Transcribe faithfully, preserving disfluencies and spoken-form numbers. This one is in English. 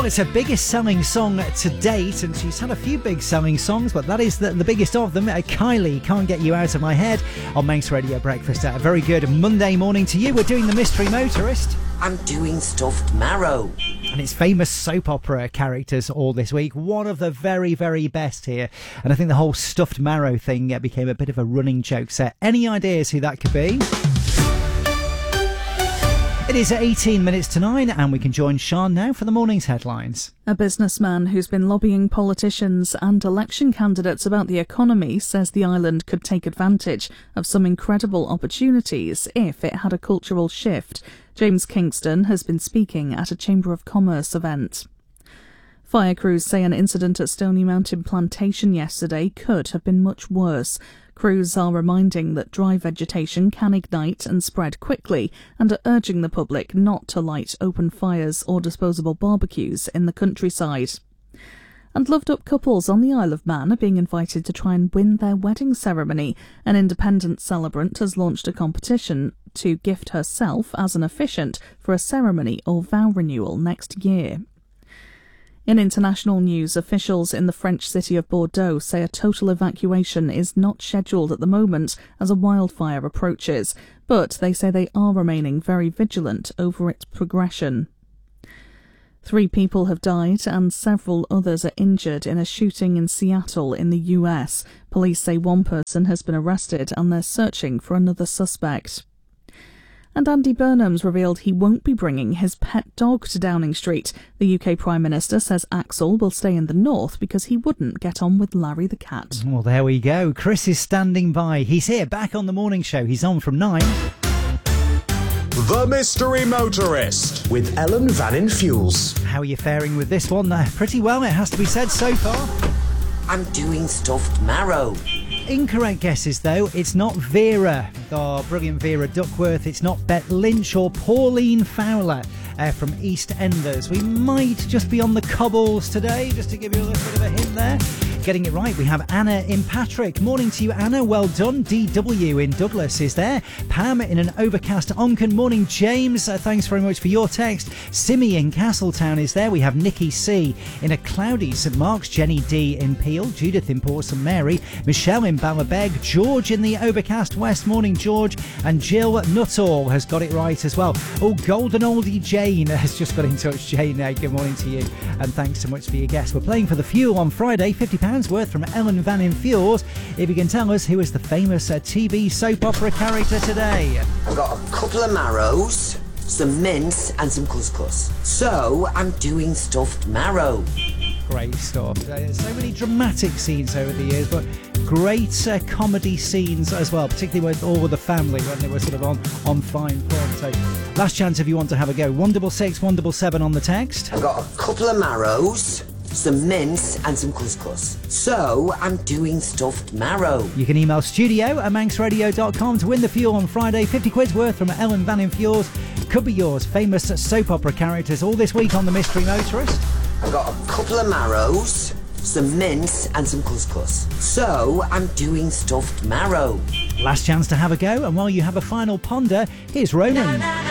it's her biggest selling song to date, and she's had a few big selling songs, but that is the, the biggest of them. Uh, Kylie, Can't Get You Out of My Head, on Manx Radio Breakfast. Uh, a very good Monday morning to you. We're doing The Mystery Motorist. I'm doing Stuffed Marrow. And it's famous soap opera characters all this week. One of the very, very best here. And I think the whole stuffed marrow thing uh, became a bit of a running joke. So any ideas who that could be? It is eighteen minutes to nine, and we can join Sean now for the morning's headlines. A businessman who's been lobbying politicians and election candidates about the economy says the island could take advantage of some incredible opportunities if it had a cultural shift. James Kingston has been speaking at a Chamber of Commerce event. Fire crews say an incident at Stony Mountain Plantation yesterday could have been much worse. Crews are reminding that dry vegetation can ignite and spread quickly, and are urging the public not to light open fires or disposable barbecues in the countryside. And loved-up couples on the Isle of Man are being invited to try and win their wedding ceremony. An independent celebrant has launched a competition to gift herself as an officiant for a ceremony or vow renewal next year. In international news, officials in the French city of Bordeaux say a total evacuation is not scheduled at the moment as a wildfire approaches, but they say they are remaining very vigilant over its progression. Three people have died and several others are injured in a shooting in Seattle in the U S. Police say one person has been arrested and they're searching for another suspect. And Andy Burnham's revealed he won't be bringing his pet dog to Downing Street. The U K Prime Minister says Axel will stay in the north because he wouldn't get on with Larry the cat. Well, there we go. Chris is standing by. He's here, back on the morning show. He's on from nine. The Mystery Motorist with Ellen Vannin Fuels. How are you faring with this one? Uh, pretty well, it has to be said so far. I'm doing Stuffed Marrow. Incorrect guesses, though. It's not Vera, our brilliant Vera Duckworth. It's not Bet Lynch or Pauline Fowler uh, from EastEnders. We might just be on the cobbles today, just to give you a little bit of a hint there. Getting it right, we have Anna in Patrick. Morning to you, Anna. Well done. D W in Douglas is there. Pam in an overcast Onken. Morning, James. Uh, thanks very much for your text. Simi in Castletown is there. We have Nikki C in a cloudy St Mark's. Jenny D in Peel. Judith in Port St Mary. Michelle in Ballabeg. George in the overcast West. Morning, George. And Jill Nuttall has got it right as well. Oh, golden oldie Jane has just got in touch. Jane, uh, good morning to you. And thanks so much for your guest. We're playing for the fuel on Friday. fifty pounds worth from Ellen Vannin Fuels. If you can tell us who is the famous uh, T V soap opera character today. I've got a couple of marrows, some mince and some couscous. So I'm doing Stuffed Marrow. Great stuff. Uh, so many dramatic scenes over the years, but great uh, comedy scenes as well, particularly with all of the family when they were sort of on, on fine form. So last chance if you want to have a go. one six six, one seven seven on the text. I've got a couple of marrows, some mince and some couscous. So I'm doing Stuffed Marrow. You can email studio at manx radio dot com to win the fuel on Friday. fifty quid's worth from Ellen Vannin Fuels. Could be yours. Famous soap opera characters all this week on The Mystery Motorist. I've got a couple of marrows, some mince and some couscous. So I'm doing Stuffed Marrow. Last chance to have a go, and while you have a final ponder, here's Ronan.